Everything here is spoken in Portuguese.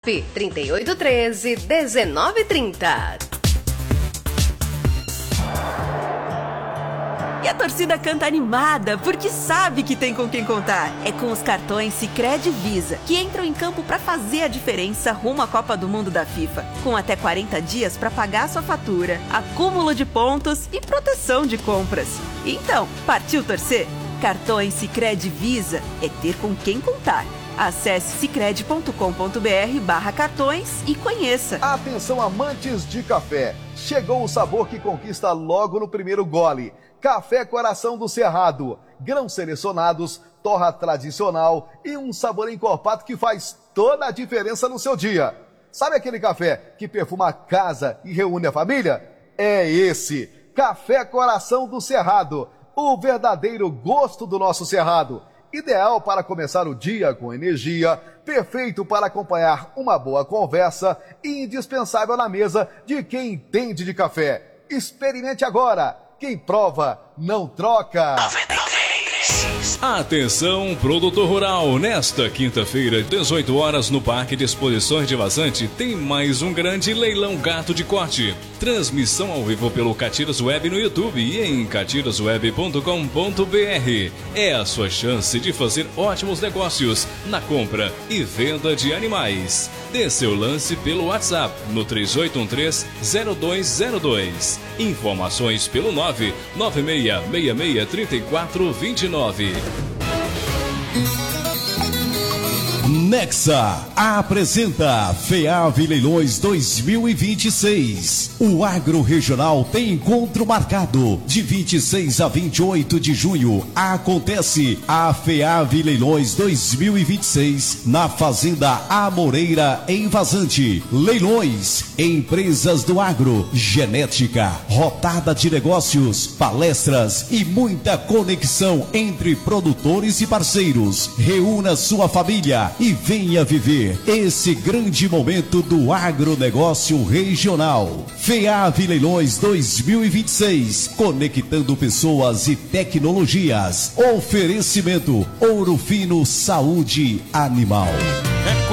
WhatsApp 3813-1930. E a torcida canta animada, porque sabe que tem com quem contar. É com os cartões Sicredi Visa, que entram em campo para fazer a diferença rumo à Copa do Mundo da FIFA. Com até 40 dias para pagar sua fatura, acúmulo de pontos e proteção de compras. Então, partiu torcer? Cartões Sicredi Visa é ter com quem contar. Acesse sicredi.com.br/cartões e conheça. Atenção, amantes de café. Chegou o sabor que conquista logo no primeiro gole. Café Coração do Cerrado. Grãos selecionados, torra tradicional e um sabor encorpado que faz toda a diferença no seu dia. Sabe aquele café que perfuma a casa e reúne a família? É esse. Café Coração do Cerrado. O verdadeiro gosto do nosso Cerrado. Ideal para começar o dia com energia, perfeito para acompanhar uma boa conversa e indispensável na mesa de quem entende de café. Experimente agora. Quem prova, não troca. 93. Atenção, produtor rural. Nesta quinta-feira, 18 horas, no Parque de Exposições de Vazante, tem mais um grande leilão gato de corte. Transmissão ao vivo pelo Catiras Web no YouTube e em catirasweb.com.br. É a sua chance de fazer ótimos negócios na compra e venda de animais. Dê seu lance pelo WhatsApp no 3813-0202. Informações pelo 996663429. Nexa apresenta FEAV Leilões 2026. O Agro Regional tem encontro marcado. De 26 a 28 de junho acontece a FEAV Leilões 2026 na Fazenda Amoreira, em Vazante. Leilões, empresas do agro, genética, rodada de negócios, palestras e muita conexão entre produtores e parceiros. Reúna sua família e venha viver esse grande momento do agronegócio regional. FEAV Leilões 2026, conectando pessoas e tecnologias. Oferecimento Ouro Fino Saúde Animal.